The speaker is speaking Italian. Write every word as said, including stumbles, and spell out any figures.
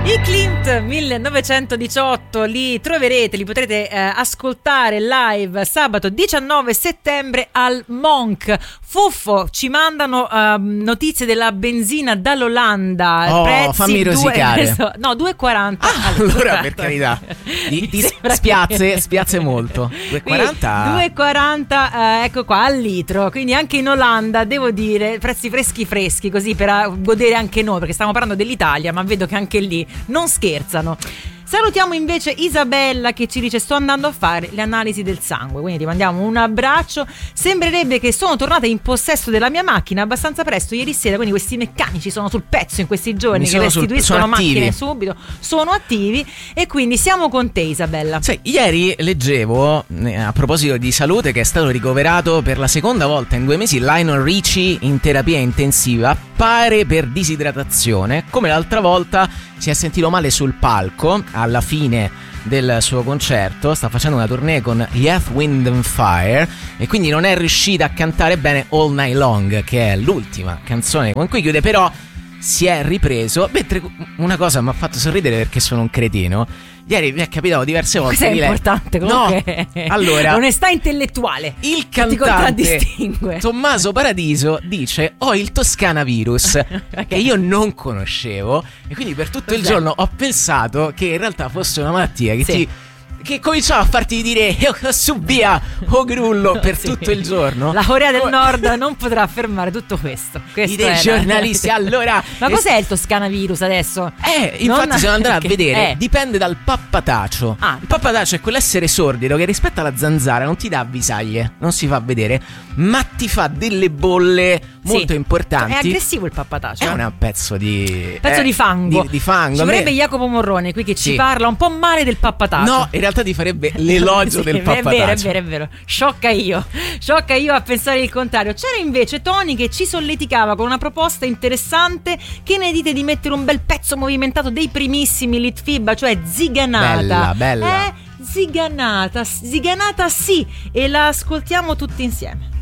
I Klimt millenovecentodiciotto li troverete, li potrete eh, ascoltare live sabato diciannove settembre al Monk. Fuffo, ci mandano uh, notizie della benzina dall'Olanda. Oh, prezzi fammi rosicare. due, no, due e quaranta. Ah, allora, per carità, di, di spiazze, spiazze molto. due e quaranta due e quaranta, eh, ecco qua, al litro. Quindi anche in Olanda, devo dire, prezzi freschi freschi, così per uh, godere anche noi, perché stiamo parlando dell'Italia, ma vedo che anche lì non scherzano. Salutiamo invece Isabella che ci dice: sto andando a fare le analisi del sangue, quindi ti mandiamo un abbraccio. Sembrerebbe che sono tornata in possesso della mia macchina abbastanza presto ieri sera, quindi questi meccanici sono sul pezzo in questi giorni, Mi che restituiscono sul, macchine attivi. subito, sono attivi, e quindi siamo con te, Isabella. Sai, ieri leggevo, a proposito di salute, che è stato ricoverato per la seconda volta in due mesi Lionel Richie in terapia intensiva, pare per disidratazione. Come l'altra volta si è sentito male sul palco alla fine del suo concerto, sta facendo una tournée con gli Earth, Wind and Fire e quindi non è riuscita a cantare bene All Night Long, che è l'ultima canzone con cui chiude, però si è ripreso. Mentre una cosa mi ha fatto sorridere, perché sono un cretino, ieri mi è capitato diverse volte. Questo è importante comunque. No, allora, onestà intellettuale. Il che ti cantante contraddistingue. Tommaso Paradiso dice: ho il Toscana virus, okay. che io non conoscevo, e quindi per tutto il giorno ho pensato che in realtà fosse una malattia che sì. ti che cominciava a farti dire io su via o grullo per sì. tutto il giorno. La Corea del Nord non potrà fermare tutto questo. I dei giornalisti. Allora, ma cos'è il Toscana virus adesso? Eh, infatti non... siamo andati a vedere, eh. dipende dal pappatacio. Ah, il pappatacio è quell'essere sordido che rispetto alla zanzara non ti dà avvisaglie, non si fa vedere, ma ti fa delle bolle molto sì. importanti. È aggressivo il pappatacio. È un pezzo di pezzo eh, di fango. Di, di fango. Ci vorrebbe Jacopo Morrone qui che ci sì. parla un po' male del pappatacio. No, in realtà ti farebbe l'elogio sì, del pappatacio. È vero, è vero, è vero. Sciocca io. Sciocca io a pensare il contrario. C'era invece Tony che ci solleticava con una proposta interessante. Che ne dite di mettere un bel pezzo movimentato dei primissimi Litfiba, cioè Ziganata? Bella, bella. Eh, Ziganata, Ziganata sì, e la ascoltiamo tutti insieme.